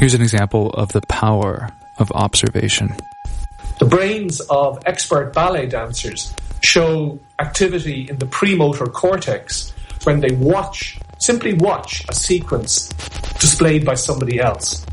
Here's an example of the power of observation. The brains of expert ballet dancers show activity in the premotor cortex when they simply watch a sequence displayed by somebody else.